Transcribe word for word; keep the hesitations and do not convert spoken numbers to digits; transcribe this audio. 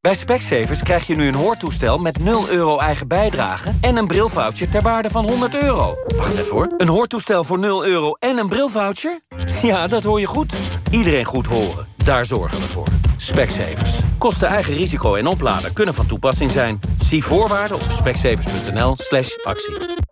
Bij Specsavers krijg je nu een hoortoestel met nul euro eigen bijdrage... en een brilvoucher ter waarde van honderd euro. Wacht even hoor. Een hoortoestel voor nul euro en een brilvoucher? Ja, dat hoor je goed. Iedereen goed horen. Daar zorgen we voor. Specsavers. Kosten eigen risico en oplader kunnen van toepassing zijn. Zie voorwaarden op specsavers punt n l slash actie.